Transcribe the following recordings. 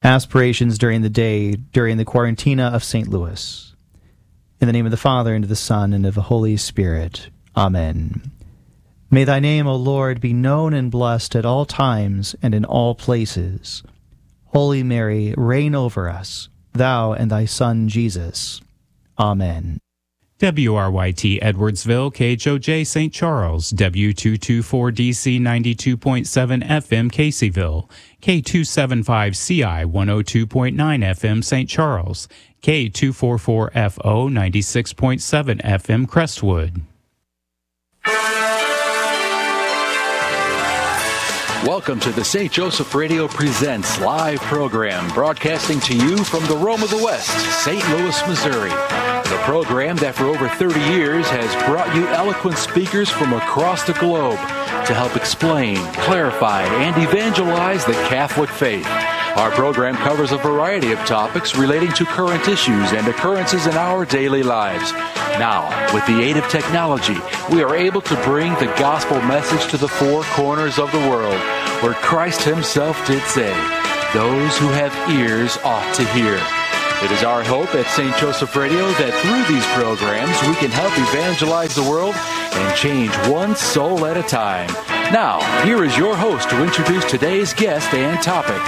Aspirations during the day, during the Quarantina of St. Louis. In the name of the Father, and of the Son, and of the Holy Spirit. Amen. May thy name, O Lord, be known and blessed at all times and in all places. Holy Mary, reign over us, thou and thy Son Jesus. Amen. WRYT Edwardsville, KHOJ St. Charles, W224DC 92.7 FM Caseyville, K275CI 102.9 FM St. Charles, K244FO 96.7 FM Crestwood. Welcome to the St. Joseph Radio Presents live program, broadcasting to you from the Rome of the West, St. Louis, Missouri. The program that for over 30 years has brought you eloquent speakers from across the globe to help explain, clarify, and evangelize the Catholic faith. Our program covers a variety of topics relating to current issues and occurrences in our daily lives. Now, with the aid of technology, we are able to bring the gospel message to the four corners of the world, where Christ himself did say, "Those who have ears ought to hear." It is our hope at St. Joseph Radio that through these programs we can help evangelize the world and change one soul at a time. Now, here is your host to introduce today's guest and topic.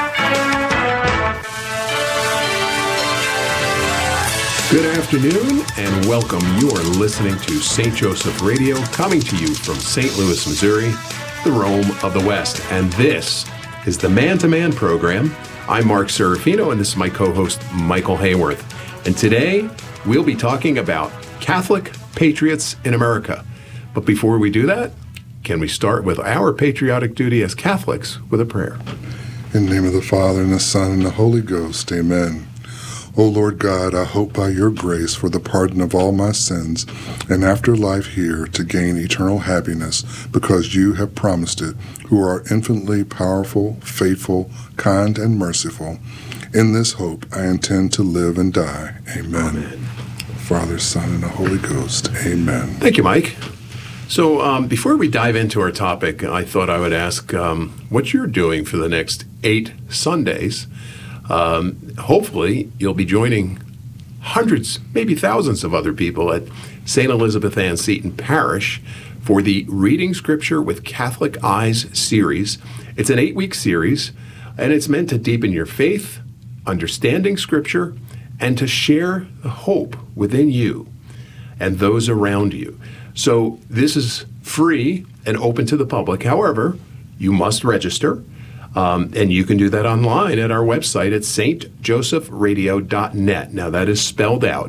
Good afternoon and welcome. You are listening to St. Joseph Radio, coming to you from St. Louis, Missouri, the Rome of the West. And this is the Man-to-Man program. I'm Mark Serafino, and this is my co-host, Michael Hayworth. And today, we'll be talking about Catholic patriots in America. But before we do that, can we start with our patriotic duty as Catholics with a prayer? In the name of the Father, and the Son, and the Holy Ghost, amen. O Lord God, I hope by your grace for the pardon of all my sins, and after life here to gain eternal happiness, because you have promised it, who are infinitely powerful, faithful, kind, and merciful. In this hope I intend to live and die. Amen. Amen. Father, Son, and the Holy Ghost. Amen. Thank you, Mike. So before we dive into our topic, I thought I would ask what you're doing for the next 8 Sundays. Hopefully, you'll be joining hundreds, maybe thousands of other people at St. Elizabeth Ann Seton Parish for the Reading Scripture with Catholic Eyes series. It's an 8-week series, and it's meant to deepen your faith, understanding Scripture, and to share the hope within you and those around you. So this is free and open to the public. However, you must register. And you can do that online at our website at stjosephradio.net. Now, that is spelled out,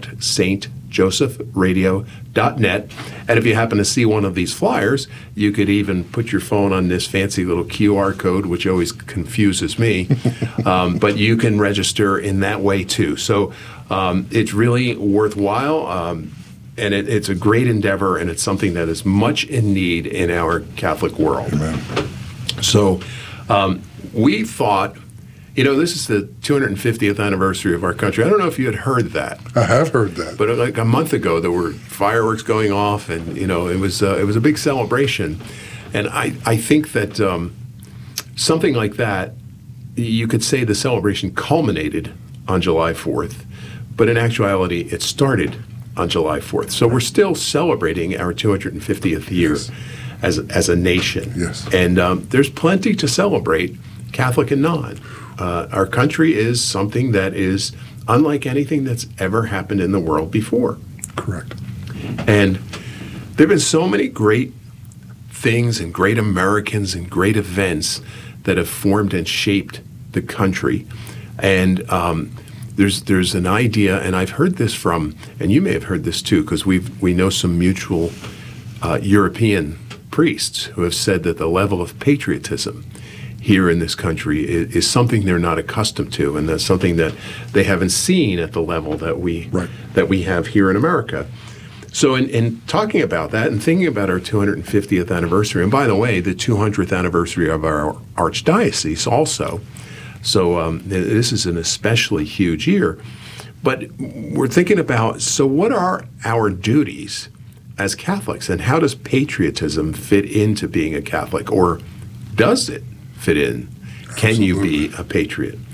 stjosephradio.net. And if you happen to see one of these flyers, you could even put your phone on this fancy little QR code, which always confuses me. But you can register in that way, too. So it's really worthwhile. And it's a great endeavor, and it's something that is much in need in our Catholic world. Amen. So we thought, this is the 250th anniversary of our country. I don't know if you had heard that. I have heard that. But like a month ago, there were fireworks going off, and, it was a big celebration. And I think that something like that, you could say the celebration culminated on July 4th, but in actuality, it started on July 4th. So we're still celebrating our 250th year. Yes. As a nation. Yes. And there's plenty to celebrate, Catholic and non. Our country is something that is unlike anything that's ever happened in the world before. Correct. And there have been so many great things and great Americans and great events that have formed and shaped the country. And there's an idea, and I've heard this from, and you may have heard this too, because we know some mutual European priests who have said that the level of patriotism here in this country is something they're not accustomed to, and that's something that they haven't seen at the level that we have here in America. So in talking about that and thinking about our 250th anniversary, and by the way, the 200th anniversary of our archdiocese also, so this is an especially huge year, but we're thinking about, so what are our duties as Catholics, and how does patriotism fit into being a Catholic, or does it fit in? Can you be a patriot?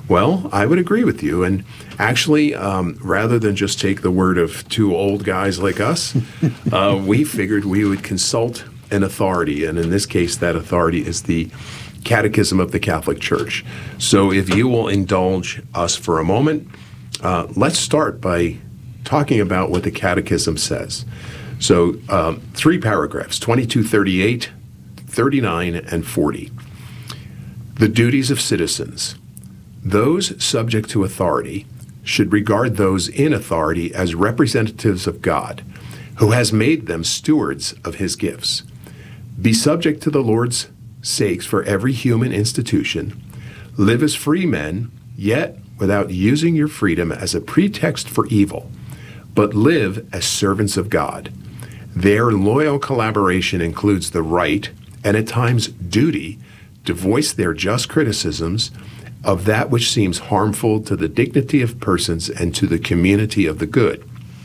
Well, I would agree with you. And actually, rather than just take the word of two old guys like us, we figured we would consult an authority. And in this case, that authority is the Catechism of the Catholic Church. So if you will indulge us for a moment, let's start by talking about what the Catechism says. So 3 paragraphs, 22, 38, 39, and 40. The duties of citizens. Those subject to authority should regard those in authority as representatives of God, who has made them stewards of his gifts. Be subject to the Lord's sakes for every human institution. Live as free men, yet without using your freedom as a pretext for evil, but live as servants of God. Their loyal collaboration includes the right, and at times duty, to voice their just criticisms of that which seems harmful to the dignity of persons and to the community of the good.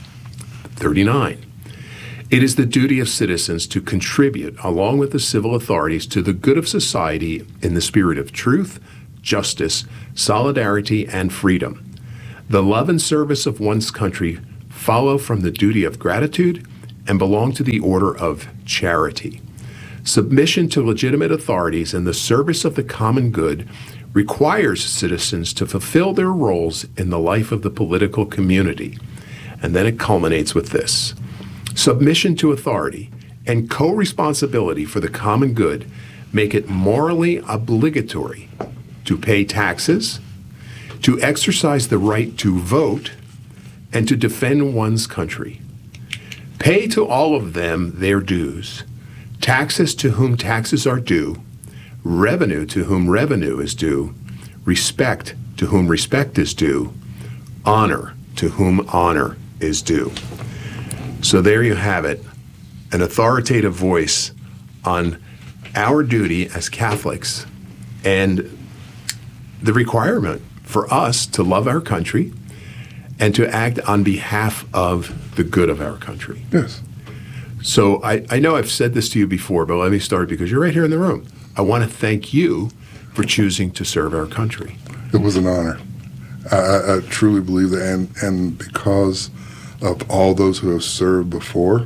39. It is the duty of citizens to contribute, along with the civil authorities, to the good of society in the spirit of truth, justice, solidarity, and freedom. The love and service of one's country follow from the duty of gratitude and belong to the order of charity. Submission to legitimate authorities and the service of the common good requires citizens to fulfill their roles in the life of the political community. And then it culminates with this. Submission to authority and co-responsibility for the common good make it morally obligatory to pay taxes, to exercise the right to vote, and to defend one's country. Pay to all of them their dues, taxes to whom taxes are due, revenue to whom revenue is due, respect to whom respect is due, honor to whom honor is due. So there you have it, an authoritative voice on our duty as Catholics and the requirement for us to love our country and to act on behalf of the good of our country. Yes. So I know I've said this to you before, but let me start because you're right here in the room. I want to thank you for choosing to serve our country. It was an honor. I truly believe that, and because of all those who have served before,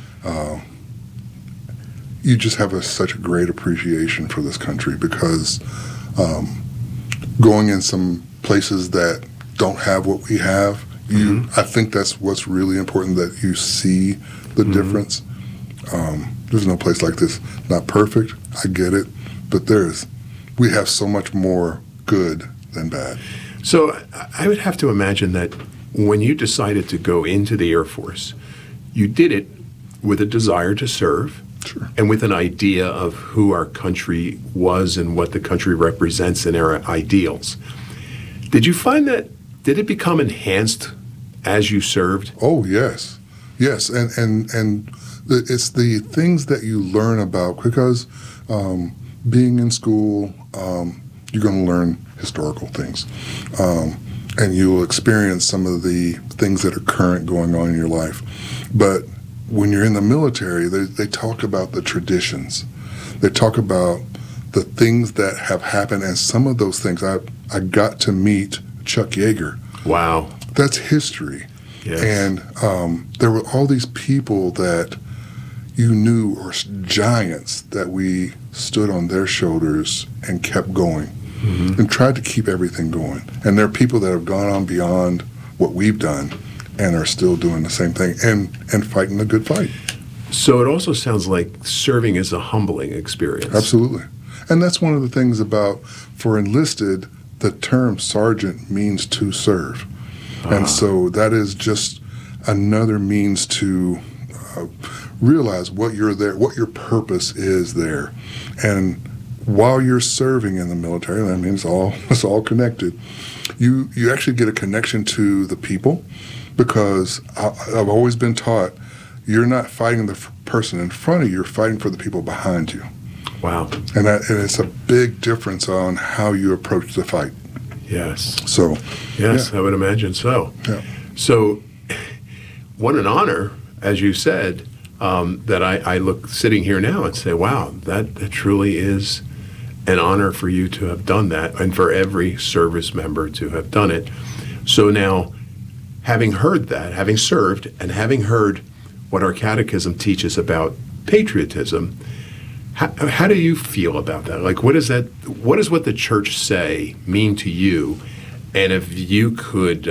you just have such a great appreciation for this country because going in some places that don't have what we have, I think that's what's really important, that you see the difference. There's no place like this. Not perfect, I get it, but we have so much more good than bad. So I would have to imagine that when you decided to go into the Air Force, you did it with a desire to serve. Sure. And with an idea of who our country was and what the country represents and our ideals. Did you find that, did it become enhanced as you served? Oh, yes. Yes, and it's the things that you learn about, because being in school, you're going to learn historical things. And you'll experience some of the things that are current going on in your life. But when you're in the military, they talk about the traditions. They talk about the things that have happened, and some of those things, I got to meet Chuck Yeager. Wow. That's history. Yes. And there were all these people that you knew, or giants, that we stood on their shoulders and kept going and tried to keep everything going. And there are people that have gone on beyond what we've done and are still doing the same thing and fighting a good fight. So it also sounds like serving is a humbling experience. Absolutely. And that's one of the things about, for enlisted, the term sergeant means to serve. And so that is just another means to realize what you're there, what your purpose is there. And while you're serving in the military, I mean, it's all connected, you actually get a connection to the people, because I've always been taught you're not fighting the person in front of you, you're fighting for the people behind you. Wow. And it's a big difference on how you approach the fight. Yes. So, yes, I would imagine so. Yeah. So, what an honor, as you said, that I look sitting here now and say, wow, that truly is an honor for you to have done that and for every service member to have done it. So now, having heard that, having served, and having heard what our catechism teaches about patriotism, how do you feel about that? Like, what does what the church say mean to you? And if you could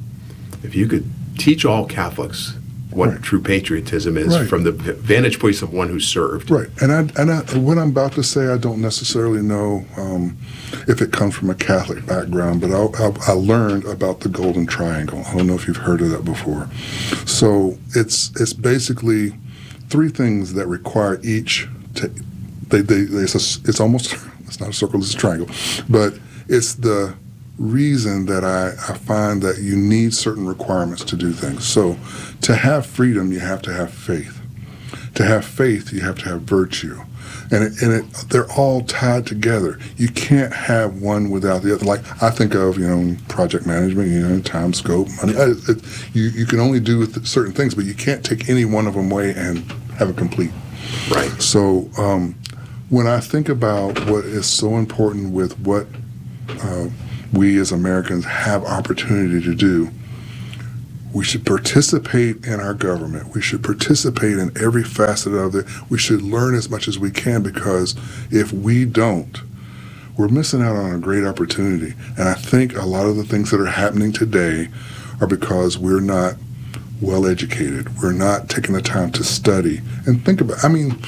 teach all Catholics what Right. true patriotism is Right. from the vantage point of one who served. Right, and what I'm about to say, I don't necessarily know if it comes from a Catholic background, but I learned about the Golden Triangle. I don't know if you've heard of that before. So it's basically three things that require each. It's almost, it's not a circle, it's a triangle, but it's the reason that I find that you need certain requirements to do things. So to have freedom, you have to have faith. To have faith, you have to have virtue. And they're all tied together. You can't have one without the other. Like I think of, project management, time, scope, money. You can only do certain things, but you can't take any one of them away and have it complete. Right. So when I think about what is so important with what we as Americans have opportunity to do, we should participate in our government. We should participate in every facet of it. We should learn as much as we can, because if we don't, we're missing out on a great opportunity. And I think a lot of the things that are happening today are because we're not well educated. We're not taking the time to study and think about.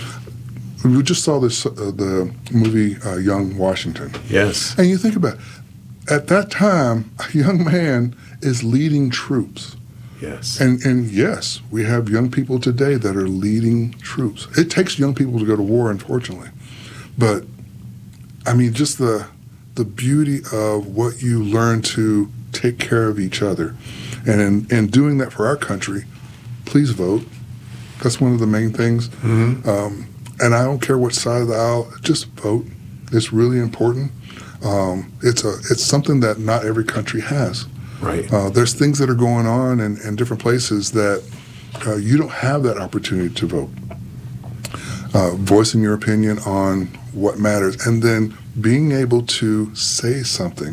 We just saw this the movie Young Washington. Yes. And you think about it, at that time, a young man is leading troops. Yes. And yes, we have young people today that are leading troops. It takes young people to go to war, unfortunately. But, just the beauty of what you learn to take care of each other. And in doing that for our country, please vote. That's one of the main things. Mm-hmm. And I don't care what side of the aisle, just vote. It's really important. It's something that not every country has. Right. There's things that are going on in different places that you don't have that opportunity to vote. Voicing your opinion on what matters, and then being able to say something.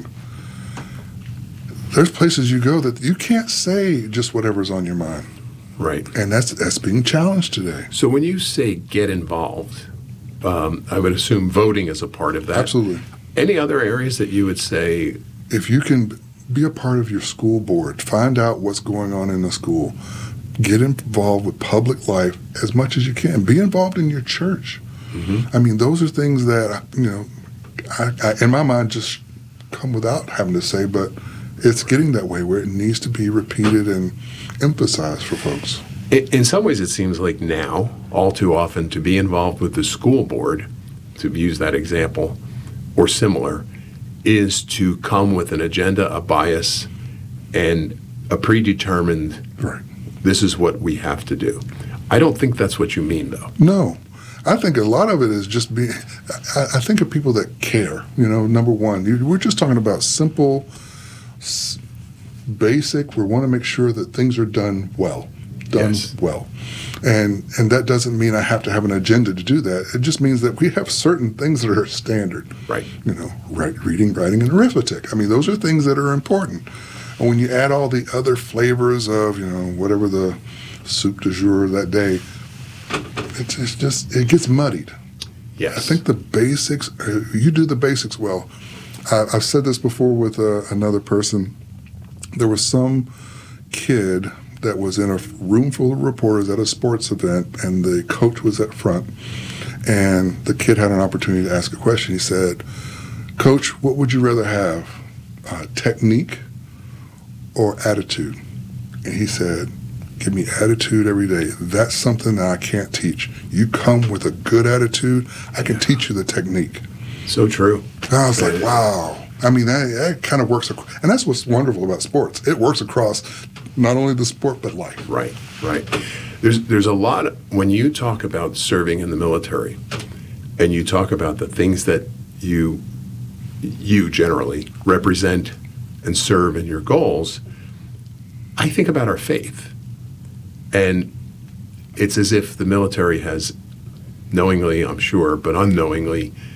There's places you go that you can't say just whatever's on your mind. Right. And that's being challenged today. So when you say get involved, I would assume voting is a part of that. Absolutely. Any other areas that you would say? If you can be a part of your school board, find out what's going on in the school, get involved with public life as much as you can. Be involved in your church. Mm-hmm. Those are things that, I in my mind just come without having to say, but it's getting that way where it needs to be repeated and emphasized for folks. In some ways, it seems like now, all too often, to be involved with the school board, to use that example, or similar, is to come with an agenda, a bias, and a predetermined, right, this is what we have to do. I don't think that's what you mean, though. No. I think a lot of it is just being, I think of people that care. Number one, we're just talking about simple, basic, we want to make sure that things are done well. Well. And that doesn't mean I have to have an agenda to do that. It just means that we have certain things that are standard. Right. Reading, writing, and arithmetic. Those are things that are important. And when you add all the other flavors of, whatever the soup du jour that day, it gets muddied. Yes. I think the basics, you do the basics well. I've said this before with another person. There was some kid that was in a room full of reporters at a sports event, and the coach was at front, and the kid had an opportunity to ask a question. He said, "Coach, what would you rather have, technique or attitude?" And he said, "Give me attitude every day. That's something that I can't teach. You come with a good attitude, I can teach you the technique." So true. And I was like, wow. That kind of works, and that's what's wonderful about sports. It works across not only the sport, but life. Right. There's a lot, when you talk about serving in the military, and you talk about the things that you generally represent and serve in your goals, I think about our faith. And it's as if the military has knowingly, I'm sure, but unknowingly,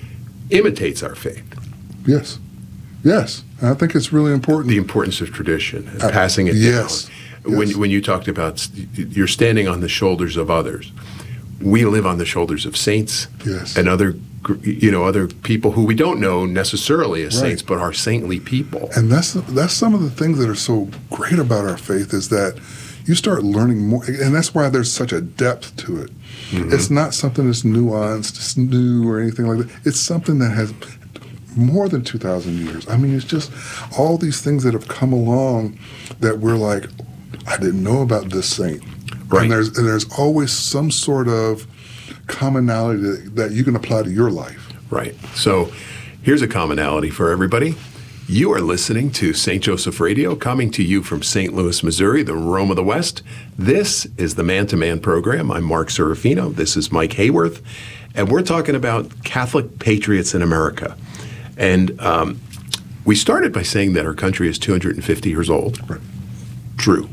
imitates our faith. Yes. Yes. And I think it's really important. The importance of tradition and passing it yes. down. When you talked about you're standing on the shoulders of others, we live on the shoulders of saints yes. and other people who we don't know necessarily as saints, but are saintly people. And that's some of the things that are so great about our faith is that you start learning more, and that's why there's such a depth to it. Mm-hmm. It's not something that's nuanced, it's new or anything like that. It's something that has more than 2,000 years. I mean, it's just all these things that have come along that we're like, I didn't know about this saint. Right. And there's always some sort of commonality that you can apply to your life. Right. So here's a commonality for everybody. You are listening to St. Joseph Radio, coming to you from St. Louis, Missouri, the Rome of the West. This is the Man to Man program. I'm Mark Serafino. This is Mike Hayworth. And we're talking about Catholic patriots in America. And we started by saying that our country is 250 years old. Right. True.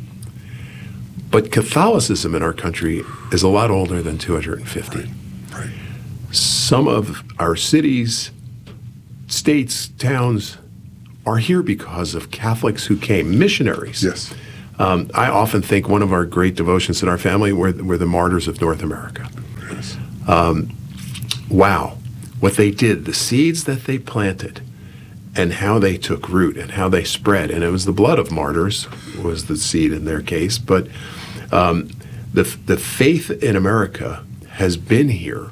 But Catholicism in our country is a lot older than 250. Right. Some of our cities, states, towns are here because of Catholics who came, missionaries. Yes. I often think one of our great devotions in our family were the martyrs of North America. Yes. Wow. What they did, the seeds that they planted, and how they took root and how they spread. And it was the blood of martyrs was the seed in their case. But the faith in America has been here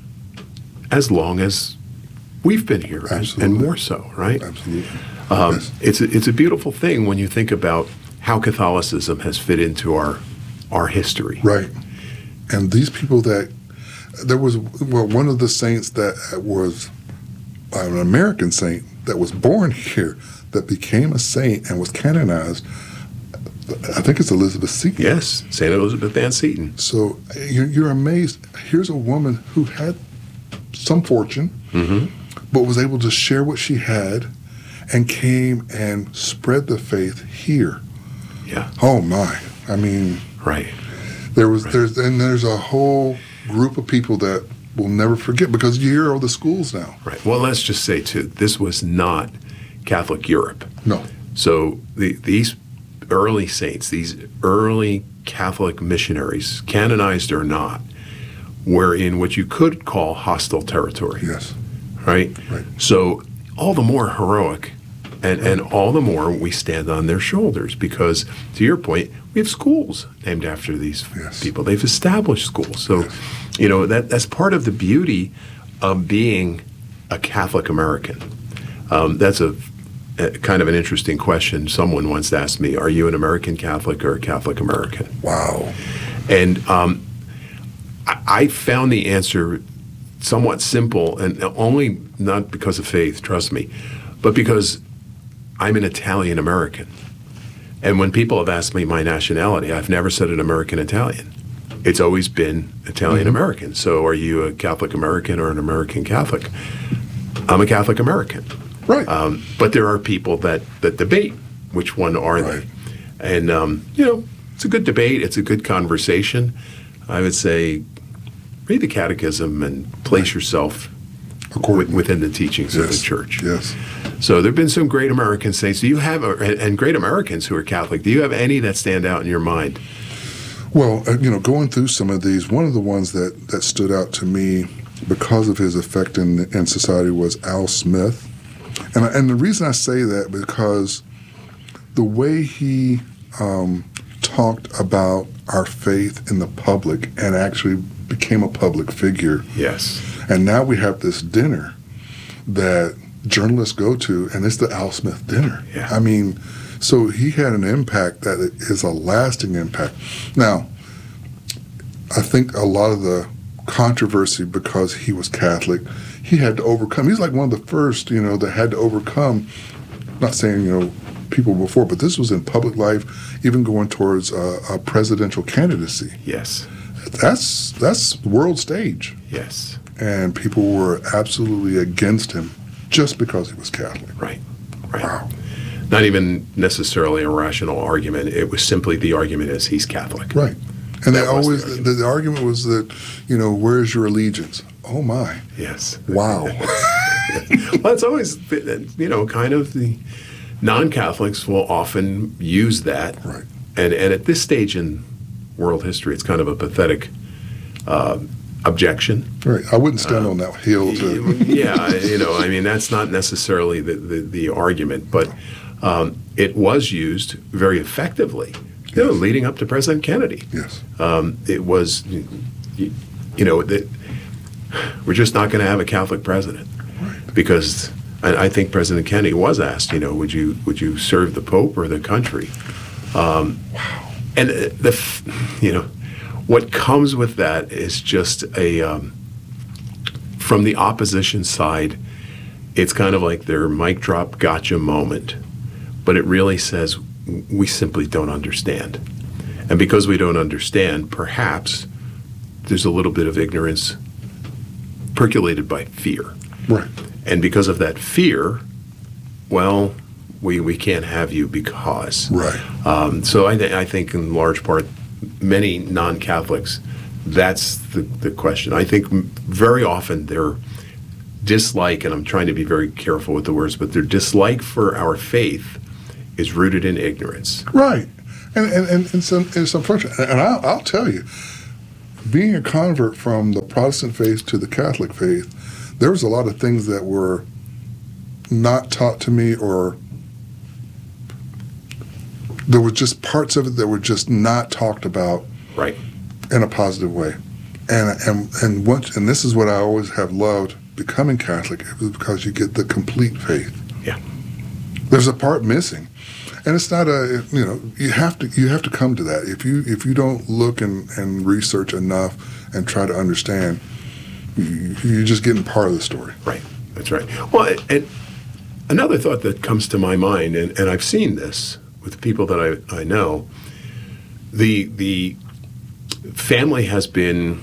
as long as we've been here, and more so, right? Absolutely. Yes. It's a beautiful thing when you think about how Catholicism has fit into our history. Right. And these people there was one of the saints that was an American saint that was born here that became a saint and was canonized. I think it's Elizabeth Seton. Yes, St. Elizabeth Ann Seton. So you're amazed. Here's a woman who had some fortune, but was able to share what she had and came and spread the faith here. Yeah. Oh, my. I mean, right. There's a whole group of people that we'll never forget because you hear all the schools now. Right. Well, let's just say, too, this was not Catholic Europe. No. So these early saints, these early Catholic missionaries, canonized or not, were in what you could call hostile territory. Yes. Right? Right. So all the more heroic and all the more we stand on their shoulders because, to your point, we have schools named after these people. They've established schools. So, that's part of the beauty of being a Catholic American. That's a kind of an interesting question. Someone once asked me, are you an American Catholic or a Catholic American? Wow. And I found the answer somewhat simple, and only not because of faith, trust me, but because I'm an Italian American. And when people have asked me my nationality, I've never said an American Italian. It's always been Italian American. So are you a Catholic American or an American Catholic? I'm a Catholic American. Right. But there are people that debate which one are they. And, it's a good debate. It's a good conversation. I would say read the catechism and place yourself within the teachings of the church. Yes. So there have been some great American saints. Do you have, and great Americans who are Catholic, do you have any that stand out in your mind? Well, going through some of these, one of the ones that stood out to me because of his effect in society was Al Smith. And the reason I say that because the way he talked about our faith in the public and actually became a public figure. Yes. And now we have this dinner that journalists go to, and it's the Al Smith dinner. Yeah. I mean, so he had an impact that is a lasting impact. Now, I think a lot of the controversy because he was Catholic, he had to overcome. He's like one of the first, that had to overcome, not saying, people before, but this was in public life, even going towards a presidential candidacy. Yes. That's world stage. Yes. And people were absolutely against him just because he was Catholic. Right. Wow. Not even necessarily a rational argument. It was simply the argument is he's Catholic. Right. And That they was always, the the argument was that, where's your allegiance? Oh my. Yes. Wow. Well, it's always, kind of the non-Catholics will often use that. Right. And at this stage in world history, it's kind of a pathetic objection. Right. I wouldn't stand on that hill to. Yeah, that's not necessarily the argument, but it was used very effectively, leading up to President Kennedy. Yes. It was, that we're just not going to have a Catholic president. Right. Because I think President Kennedy was asked, would you serve the Pope or the country? Wow. And what comes with that is just from the opposition side, it's kind of like their mic drop gotcha moment, but it really says we simply don't understand. And because we don't understand, perhaps there's a little bit of ignorance percolated by fear. Right. And because of that fear, well, we can't have you because. Right. So I think in large part, many non-Catholics, that's the question. I think very often their dislike, and I'm trying to be very careful with the words, but their dislike for our faith is rooted in ignorance. Right. And it's unfortunate. And I'll tell you, being a convert from the Protestant faith to the Catholic faith, there was a lot of things that were not taught to me, or there were just parts of it that were just not talked about, right, in a positive way. And this is what I always have loved becoming Catholic, because you get the complete faith. Yeah. There's a part missing. And it's not you have to come to that. If you don't look and research enough and try to understand, you're just getting part of the story. Right. That's right. Well, and another thought that comes to my mind, and I've seen this with people that I know, the family has been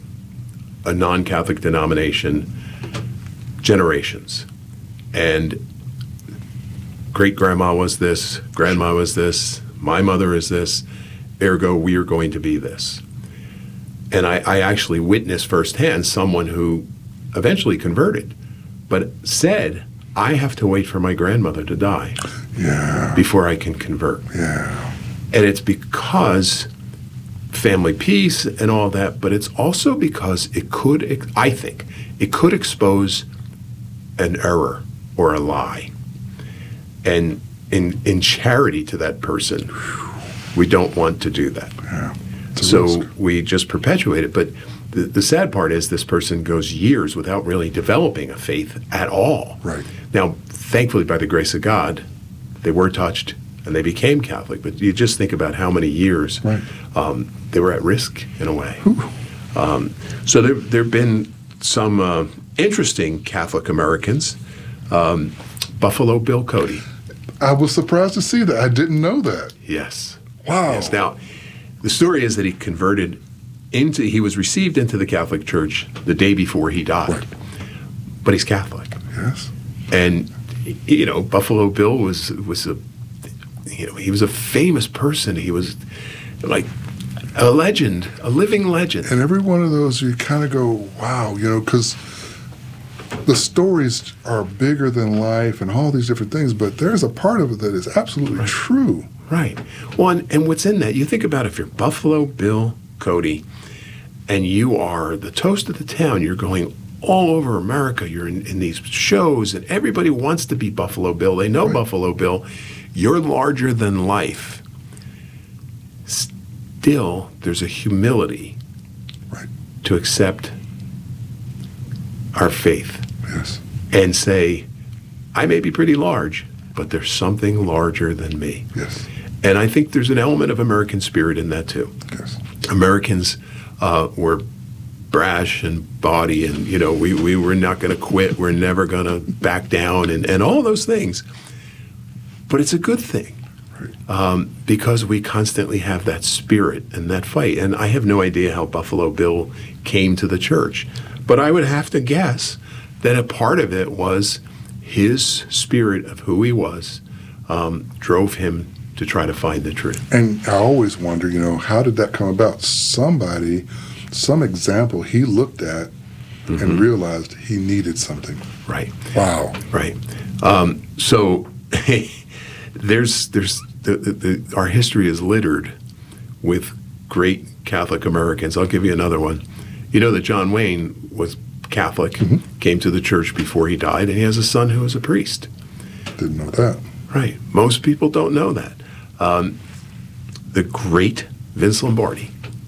a non-Catholic denomination generations, and great-grandma was this, grandma was this, my mother is this, ergo we are going to be this. And I actually witnessed firsthand someone who eventually converted, but said, I have to wait for my grandmother to die before I can convert. Yeah. And it's because family peace and all that, but it's also because I think, it could expose an error or a lie. And in charity to that person, we don't want to do that. Yeah. So we just perpetuate it. But the sad part is this person goes years without really developing a faith at all. Right. Now, thankfully, by the grace of God, they were touched and they became Catholic. But you just think about how many years they were at risk in a way. So there have been some interesting Catholic Americans. Buffalo Bill Cody. I was surprised to see that. I didn't know that. Yes. Wow. Yes. Now, the story is that he was received into the Catholic Church the day before he died. Right. But he's Catholic. Yes. And, Buffalo Bill was he was a famous person. He was like a legend, a living legend. And every one of those, you kind of go, wow, because the stories are bigger than life and all these different things, but there's a part of it that is absolutely true. Right. Well, and what's in that, you think about if you're Buffalo Bill Cody and you are the toast of the town, you're going all over America, you're in these shows, and everybody wants to be Buffalo Bill. They know Buffalo Bill. You're larger than life. Still, there's a humility to accept our faith. Yes. And say, I may be pretty large, but there's something larger than me. Yes. And I think there's an element of American spirit in that too. Yes. Americans were brash and bawdy, and we were not going to quit. We're never going to back down, and all those things. But it's a good thing. Because we constantly have that spirit and that fight. And I have no idea how Buffalo Bill came to the church, but I would have to guess that a part of it was his spirit of who he was drove him to try to find the truth. And I always wonder, how did that come about? Some example he looked at and realized he needed something. Right. Wow. Right. So there's our history is littered with great Catholic Americans. I'll give you another one. You know that John Wayne was Catholic, came to the church before he died, and he has a son who is a priest. Didn't know that. Right. Most people don't know that. The great Vince Lombardi.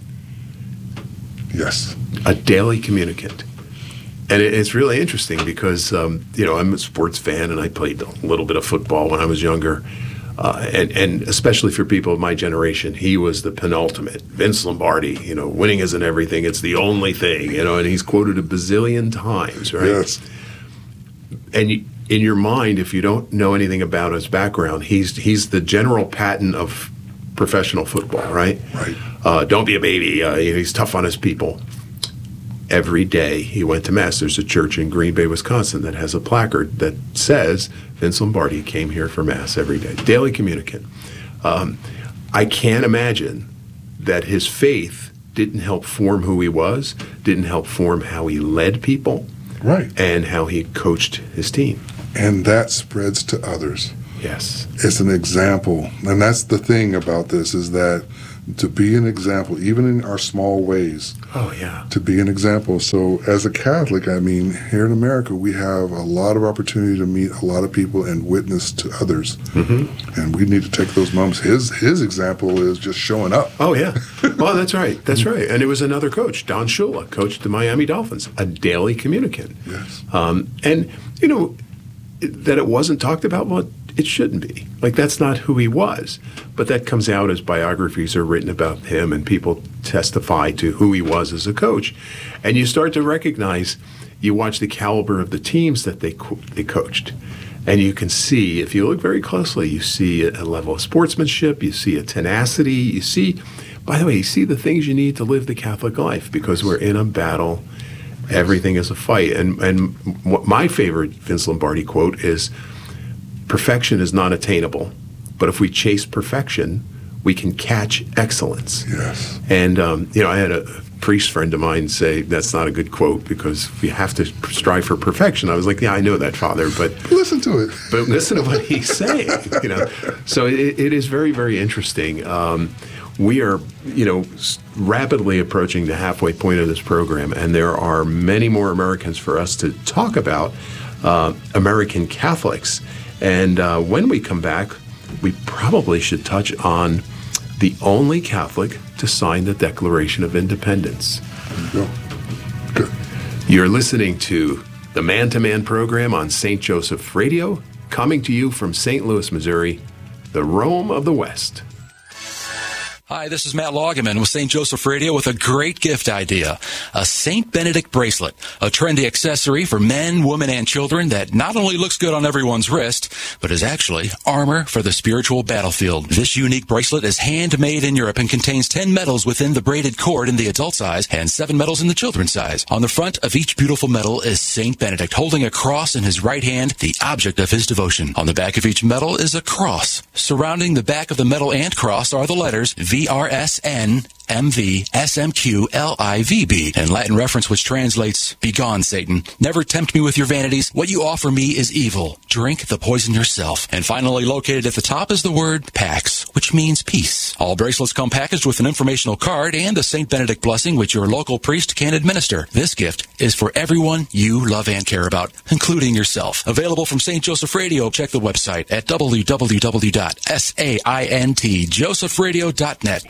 Yes. A daily communicant. And it's really interesting because, I'm a sports fan and I played a little bit of football when I was younger. And especially for people of my generation, he was the penultimate. Vince Lombardi, winning isn't everything. It's the only thing, and he's quoted a bazillion times, right? Yes. And in your mind, if you don't know anything about his background, he's the General Patton of professional football, right? Right. Don't be a baby. He's tough on his people. Every day he went to Mass. There's a church in Green Bay, Wisconsin that has a placard that says Vince Lombardi came here for Mass every day. Daily communicant. I can't imagine that his faith didn't help form who he was, didn't help form how he led people, right, and how he coached his team. And that spreads to others. Yes. It's an example. And that's the thing about this, is that to be an example, even in our small ways. Oh, yeah. To be an example. So as a Catholic, here in America, we have a lot of opportunity to meet a lot of people and witness to others. Mm-hmm. And we need to take those moments. His example is just showing up. Oh, yeah. Well, that's right. That's right. And it was another coach, Don Shula, coached the Miami Dolphins, a daily communicant. Yes. And, that it wasn't talked about, well, it shouldn't be. That's not who he was. But that comes out as biographies are written about him and people testify to who he was as a coach. And you start to recognize, you watch the caliber of the teams that they coached. And you can see, if you look very closely, you see a level of sportsmanship, you see a tenacity, you see the things you need to live the Catholic life, because we're in a battle. Everything is a fight. And my favorite Vince Lombardi quote is, perfection is not attainable, but if we chase perfection, we can catch excellence. Yes. And, I had a priest friend of mine say, that's not a good quote because we have to strive for perfection. I was like, yeah, I know that, Father, but listen to it. But listen to what he's saying, So it is very, very interesting. We are, rapidly approaching the halfway point of this program, and there are many more Americans for us to talk about, American Catholics. And when we come back, we probably should touch on the only Catholic to sign the Declaration of Independence. There you go. Good. You're listening to the Man-to-Man program on St. Joseph Radio, coming to you from St. Louis, Missouri, the Rome of the West. Hi, this is Matt Loggeman with St. Joseph Radio with a great gift idea. A St. Benedict bracelet, a trendy accessory for men, women, and children that not only looks good on everyone's wrist, but is actually armor for the spiritual battlefield. This unique bracelet is handmade in Europe and contains 10 medals within the braided cord in the adult size and 7 medals in the children's size. On the front of each beautiful medal is St. Benedict holding a cross in his right hand, the object of his devotion. On the back of each medal is a cross. Surrounding the back of the medal and cross are the letters VRSN MV SMQ LIVB, in Latin reference which translates, "Begone, Satan. Never tempt me with your vanities. What you offer me is evil. Drink the poison yourself." And finally, located at the top is the word Pax, which means peace. All bracelets come packaged with an informational card and a St. Benedict blessing which your local priest can administer. This gift is for everyone you love and care about, including yourself. Available from St. Joseph Radio. Check the website at www.saintjosephradio.net.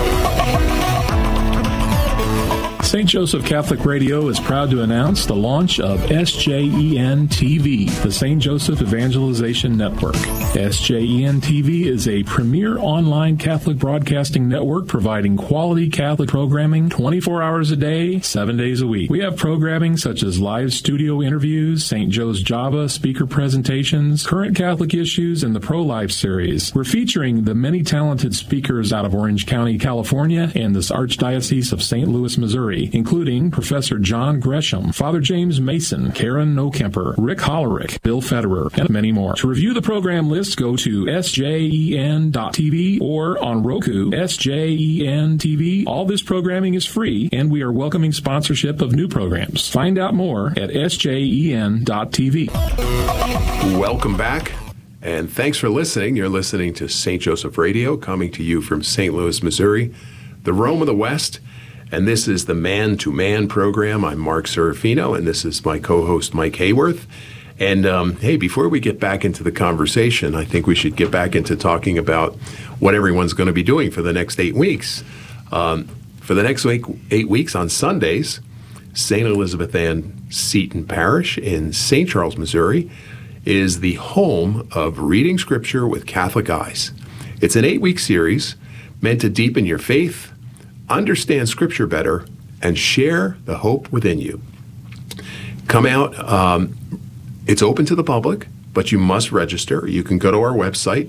St. Joseph Catholic Radio is proud to announce the launch of SJEN TV, the St. Joseph Evangelization Network. SJEN TV is a premier online Catholic broadcasting network providing quality Catholic programming 24 hours a day, 7 days a week. We have programming such as live studio interviews, St. Joe's Java speaker presentations, current Catholic issues, and the Pro-Life series. We're featuring the many talented speakers out of Orange County, California, and this Archdiocese of St. Louis, Missouri. Missouri, including Professor John Gresham, Father James Mason, Karen Nokemper, Rick Hollerick, Bill Federer, and many more. To review the program list, go to sjen.tv or on Roku, SJEN TV. All this programming is free, and we are welcoming sponsorship of new programs. Find out more at sjen.tv. Welcome back, and thanks for listening. You're listening to St. Joseph Radio, coming to you from St. Louis, Missouri, the Rome of the West, and this is the Man to Man program. I'm Mark Serafino, and this is my co-host, Mike Hayworth. And hey, before we get back into the conversation, I think we should get back into talking about what everyone's going to be doing for the next 8 weeks. For the next 8 weeks on Sundays, St. Elizabeth Ann Seton Parish in St. Charles, Missouri, is the home of Reading Scripture with Catholic Eyes. It's an 8-week series meant to deepen your faith, understand Scripture better, and share the hope within you. Come out. It's open to the public, but you must register. You can go to our website,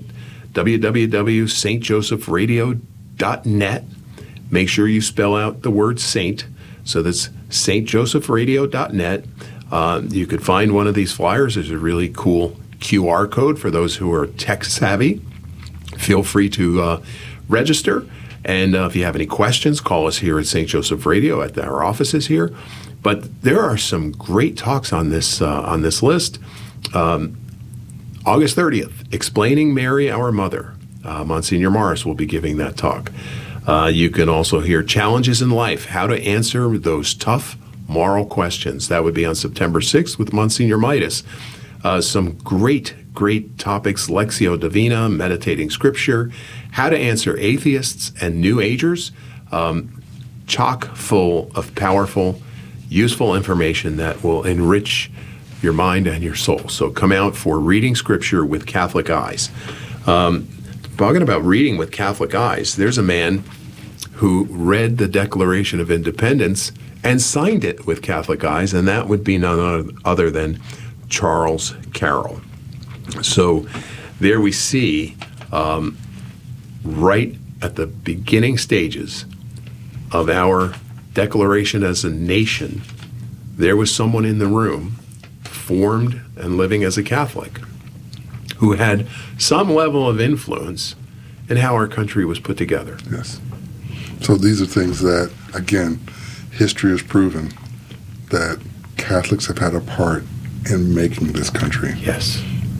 www.stjosephradio.net. Make sure you spell out the word saint. So that's stjosephradio.net. You could find one of these flyers. There's a really cool QR code for those who are tech savvy. Feel free to register. And if you have any questions, call us here at St. Joseph Radio at our offices here. But there are some great talks on this list. August 30th, Explaining Mary, Our Mother. Monsignor Morris will be giving that talk. You can also hear Challenges in Life, how to answer those tough moral questions. That would be on September 6th with Monsignor Midas. Some great topics, Lectio Divina, Meditating Scripture, how to answer atheists and New Agers, chock full of powerful, useful information that will enrich your mind and your soul. So come out for Reading Scripture with Catholic Eyes. Talking about reading with Catholic eyes, there's a man who read the Declaration of Independence and signed it with Catholic eyes, and that would be none other than Charles Carroll. So there we see, right at the beginning stages of our declaration as a nation, there was someone in the room, formed and living as a Catholic, who had some level of influence in how our country was put together. Yes. So these are things that, again, history has proven that Catholics have had a part in making this country. Yes.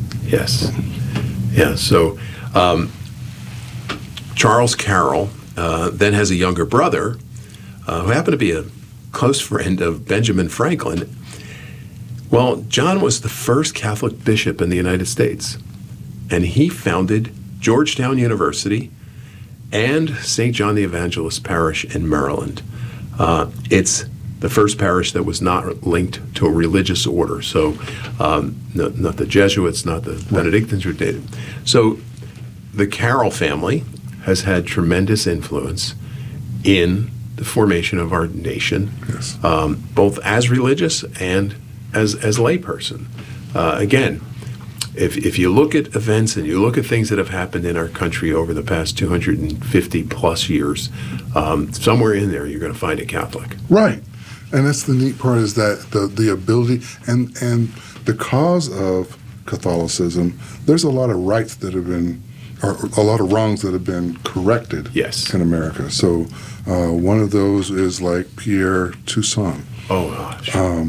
Yeah, so Charles Carroll then has a younger brother who happened to be a close friend of Benjamin Franklin. Well, John was the first Catholic bishop in the United States, and he founded Georgetown University and St. John the Evangelist Parish in Maryland. It's the first parish that was not linked to a religious order, so not the Jesuits, not the Benedictines. So the Carroll family has had tremendous influence in the formation of our nation, yes. Both as religious and as layperson. Again, if you look at events and you look at things that have happened in our country over the past 250 plus years, somewhere in there you're going to find a Catholic. Right. And that's the neat part, is that the ability and because of Catholicism, there's a lot of rights that have been, or a lot of wrongs that have been corrected. Yes. In America. So one of those is like Pierre Toussaint. Oh, gosh.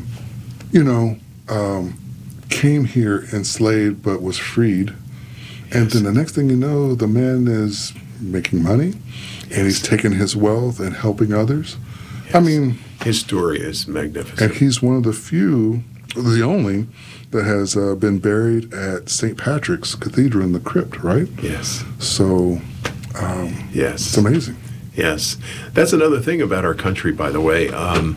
Came here enslaved but was freed. Yes. And then the next thing you know, the man is making money, and he's taking his wealth and helping others. Yes. I mean, his story is magnificent. And he's one of the few, the only, that has been buried at St. Patrick's Cathedral in the crypt, right? Yes. So, yes. It's amazing. Yes. That's another thing about our country, by the way.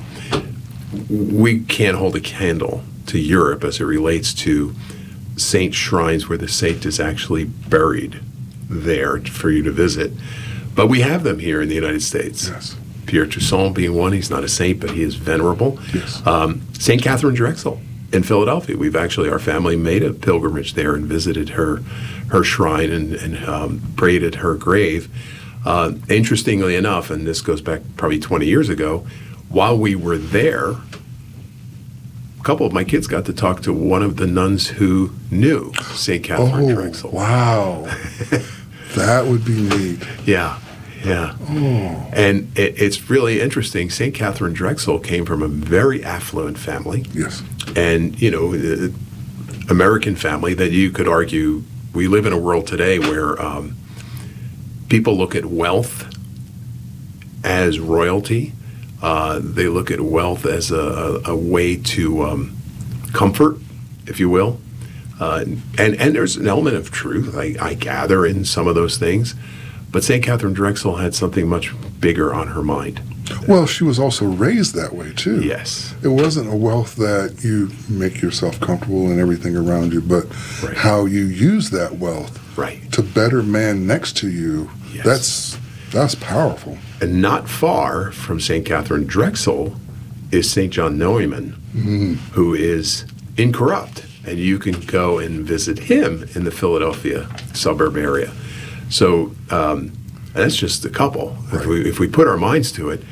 We can't hold a candle to Europe as it relates to saint shrines where the saint is actually buried there for you to visit. But we have them here in the United States. Yes. Pierre Toussaint being one. He's not a saint, but he is venerable. Yes. St. Catherine Drexel in Philadelphia. Our family made a pilgrimage there and visited her shrine and prayed at her grave. Interestingly enough, and this goes back probably 20 years ago, while we were there, a couple of my kids got to talk to one of the nuns who knew St. Catherine Drexel. Wow. That would be neat. Yeah. And it's really interesting. St. Catherine Drexel came from a very affluent family. Yes. And, American family that you could argue, we live in a world today where people look at wealth as royalty. They look at wealth as a way to comfort, if you will. And there's an element of truth, I gather, in some of those things. But St. Catherine Drexel had something much bigger on her mind. Well, she was also raised that way, too. Yes. It wasn't a wealth that you make yourself comfortable and everything around you, but how you use that wealth to better man next to you. Yes. That's powerful. And not far from St. Catherine Drexel is St. John Neumann, who is incorrupt. And you can go and visit him in the Philadelphia suburb area. So that's just a couple. If we put our minds to it,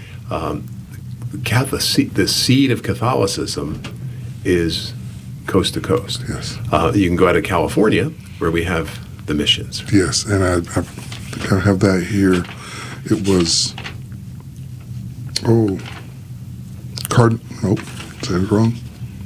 the seed of Catholicism is coast to coast. Yes. You can go out of California, where we have the missions. Yes, and I think I have that here. It was, said it wrong.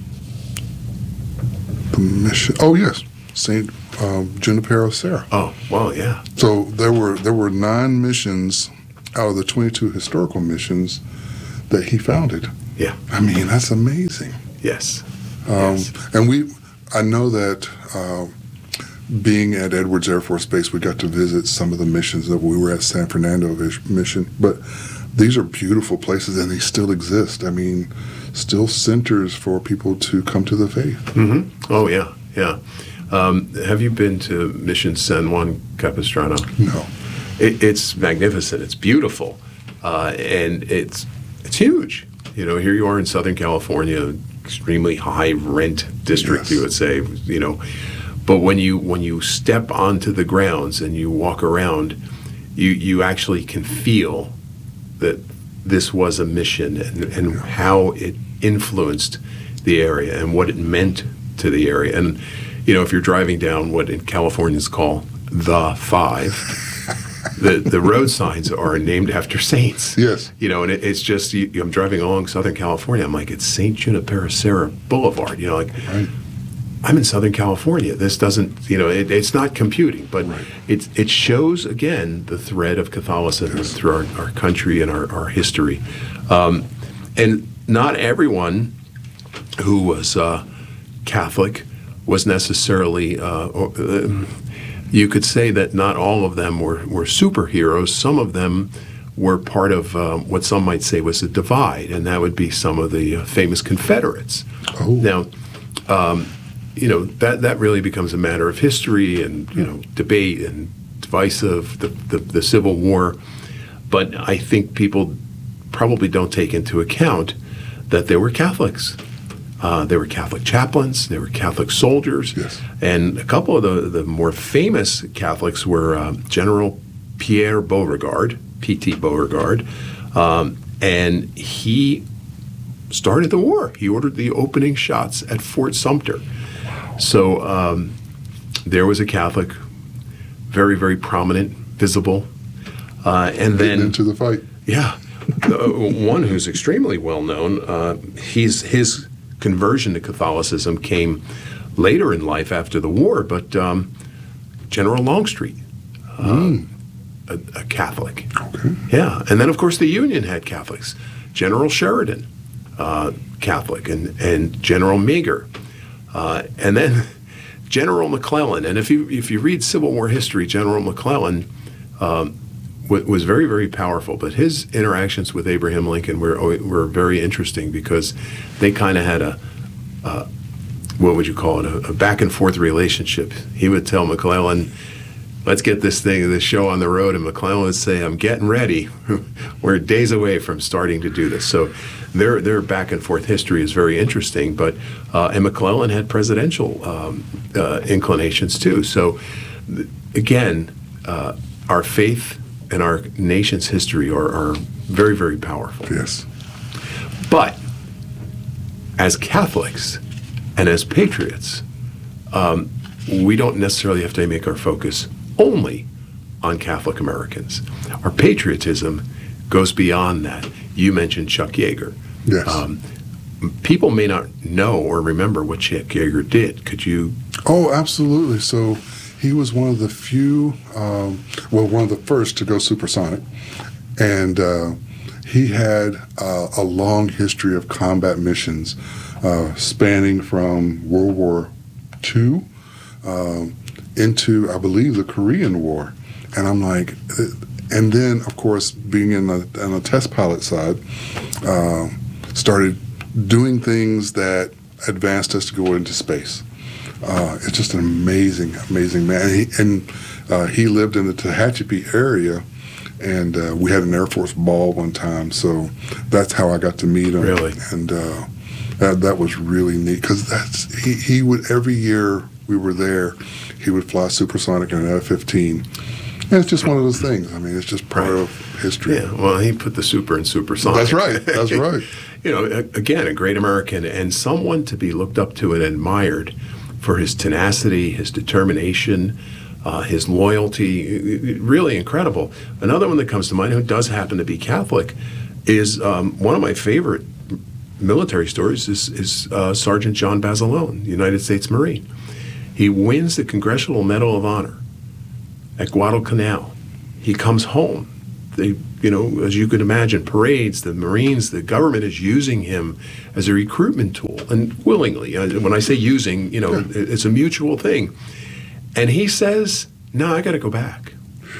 The mission. Oh yes, Saint Junipero Serra. Oh, well, yeah. So there were 9 missions out of the 22 historical missions that he founded. Yeah. I mean, that's amazing. Yes. And I know that being at Edwards Air Force Base, we got to visit some of the missions that we were at San Fernando mission, but these are beautiful places and they still exist. I mean, still centers for people to come to the faith. Mm-hmm. Oh, yeah. Have you been to Mission San Juan Capistrano? No. It's magnificent. It's beautiful. And it's huge. Here you are in Southern California, extremely high rent district, you would say, But when you step onto the grounds and you walk around, you actually can feel that this was a mission and how it influenced the area and what it meant to the area. And, if you're driving down what in Californians call the 5, the road signs are named after saints. Yes. And it's just, I'm driving along Southern California. I'm like, it's St. Junipero Serra Boulevard. I'm in Southern California. This doesn't, it's not computing, but it shows, again, the thread of Catholicism through our country and our history. And not everyone who was Catholic was necessarily, you could say that not all of them were superheroes. Some of them were part of what some might say was a divide, and that would be some of the famous Confederates. Oh. Now, that really becomes a matter of history and, debate and divisive, the Civil War. But I think people probably don't take into account that they were Catholics. They were Catholic chaplains, they were Catholic soldiers, and a couple of the more famous Catholics were General Pierre Beauregard, P.T. Beauregard, and he started the war. He ordered the opening shots at Fort Sumter. So there was a Catholic, very, very prominent, visible, and then into the fight. Yeah, one who's extremely well known. His conversion to Catholicism came later in life after the war, but General Longstreet, a Catholic. Okay. Yeah, and then of course the Union had Catholics. General Sheridan, Catholic, and General Meagher. And then General McClellan, and if you read Civil War history, General McClellan was very, very powerful. But his interactions with Abraham Lincoln were very interesting because they kind of had what would you call it, a back and forth relationship. He would tell McClellan, let's get this show on the road, and McClellan would say, I'm getting ready. We're days away from starting to do this. So their back and forth history is very interesting. But and McClellan had presidential inclinations too. So again, our faith and our nation's history are very, very powerful. Yes. But as Catholics and as patriots, we don't necessarily have to make our focus only on Catholic Americans. Our patriotism goes beyond that. You mentioned Chuck Yeager. Yes. People may not know or remember what Chuck Yeager did. Could you? Oh, absolutely. So he was one of the few, one of the first to go supersonic. And he had a long history of combat missions spanning from World War II into, I believe, the Korean War. And I'm like, and then, of course, being on the test pilot side, started doing things that advanced us to go into space. It's just an amazing, amazing man. He lived in the Tehachapi area, and we had an Air Force ball one time, so that's how I got to meet him. Really? And that was really neat, because he would, every year we were there, he would fly supersonic in an F-15. And it's just one of those things. I mean, it's just part of history. Yeah, well, he put the super in supersonic. That's right. That's right. You know, again, a great American and someone to be looked up to and admired for his tenacity, his determination, his loyalty. Really incredible. Another one that comes to mind, who does happen to be Catholic, is one of my favorite military stories is Sergeant John Basilone, United States Marine. He wins the Congressional Medal of Honor at Guadalcanal. He comes home. They, as you could imagine, parades, the Marines, the government is using him as a recruitment tool, and willingly. When I say using, it's a mutual thing. And he says, no, I got to go back.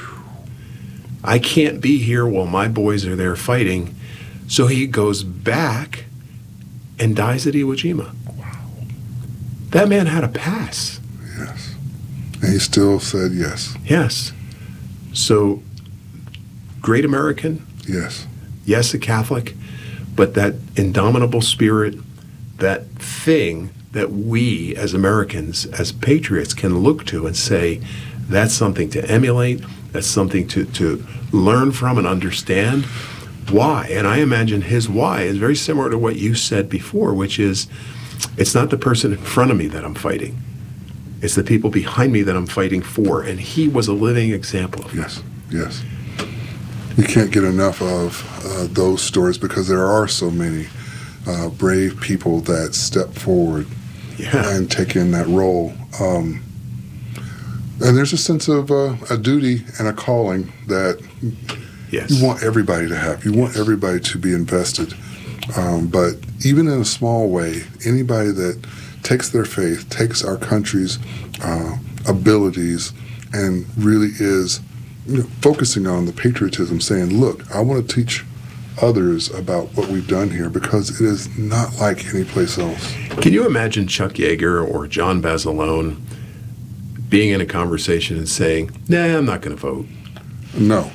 I can't be here while my boys are there fighting. So he goes back and dies at Iwo Jima. Wow. That man had a pass. Yes. And he still said yes. Yes. So, great American. Yes. Yes, a Catholic. But that indomitable spirit, that thing that we as Americans, as patriots, can look to and say, that's something to emulate, that's something to learn from and understand. Why? And I imagine his why is very similar to what you said before, which is, it's not the person in front of me that I'm fighting. It's the people behind me that I'm fighting for. And he was a living example of that. Yes. You can't get enough of those stories, because there are so many brave people that step forward and take in that role. And there's a sense of a duty and a calling that you want everybody to have. You want everybody to be invested. But even in a small way, anybody that takes their faith, takes our country's abilities, and really is focusing on the patriotism, saying, look, I want to teach others about what we've done here, because it is not like any place else. Can you imagine Chuck Yeager or John Basilone being in a conversation and saying, nah, I'm not going to vote? No.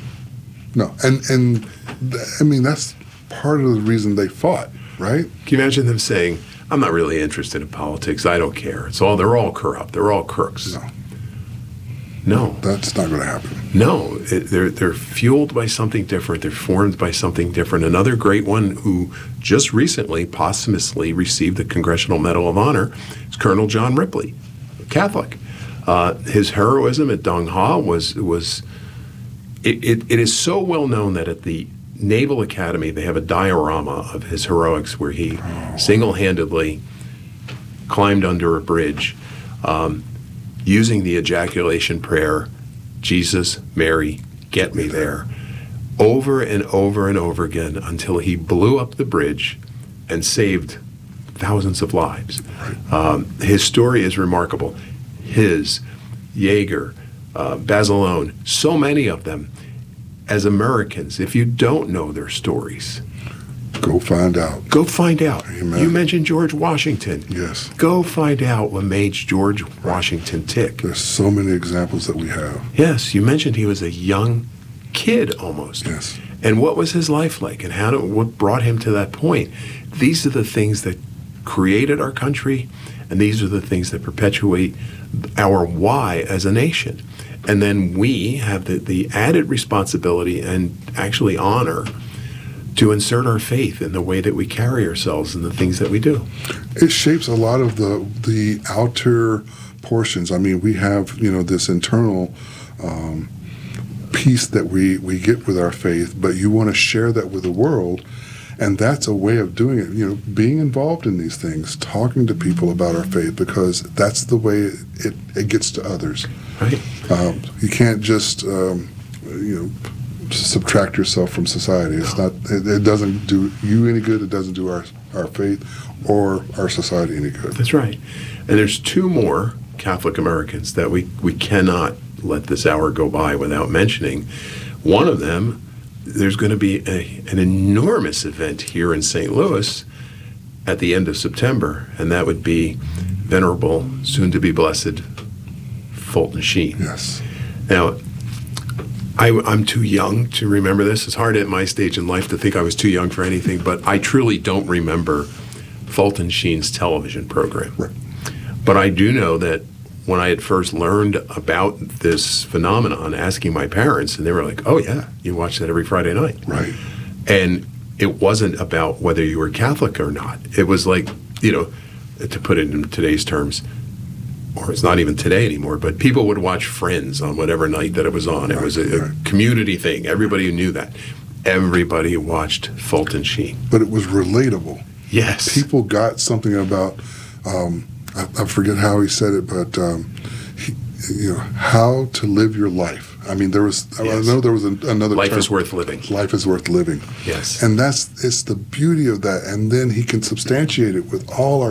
And I mean, that's part of the reason they fought, right? Can you imagine them saying, I'm not really interested in politics. I don't care. They're all corrupt. They're all crooks. No. That's not going to happen. No. They're fueled by something different. They're formed by something different. Another great one who just recently posthumously received the Congressional Medal of Honor is Colonel John Ripley, Catholic. His heroism at Dong Ha was it is so well known that at the Naval Academy, they have a diorama of his heroics where he single-handedly climbed under a bridge using the ejaculation prayer, Jesus, Mary, get me there, over and over and over again until he blew up the bridge and saved thousands of lives. His story is remarkable. His, Yeager, Basilone, so many of them. As Americans, if you don't know their stories, go find out. Go find out. Amen. You mentioned George Washington. Yes. Go find out what made George Washington tick. There's so many examples that we have. Yes. You mentioned he was a young kid almost. Yes. And what was his life like, and what brought him to that point? These are the things that created our country, and these are the things that perpetuate our why as a nation. And then we have the added responsibility and actually honor to insert our faith in the way that we carry ourselves and the things that we do. It shapes a lot of the outer portions. I mean, we have, this internal peace that we get with our faith, but you want to share that with the world, and that's a way of doing it. Being involved in these things, talking to people about our faith, because that's the way it gets to others. Right. You can't just subtract yourself from society. It's not. It doesn't do you any good. It doesn't do our faith or our society any good. That's right. And there's two more Catholic Americans that we cannot let this hour go by without mentioning. One of them, there's going to be an enormous event here in St. Louis at the end of September, and that would be Venerable, soon-to-be blessed, Fulton Sheen. Yes. Now, I'm too young to remember this. It's hard at my stage in life to think I was too young for anything, but I truly don't remember Fulton Sheen's television program. Right. But I do know that when I had first learned about this phenomenon, asking my parents, and they were like, "Oh yeah, you watch that every Friday night." Right. And it wasn't about whether you were Catholic or not. It was like, to put it in today's terms, or it's not even today anymore, but people would watch Friends on whatever night that it was on. It was a community thing. Everybody knew that. Everybody watched Fulton Sheen. But it was relatable. Yes. People got something about, I forget how he said it, but how to live your life. I mean, I know there was another Life term. is worth living. Life is worth living. Yes. And it's the beauty of that. And then he can substantiate it with all our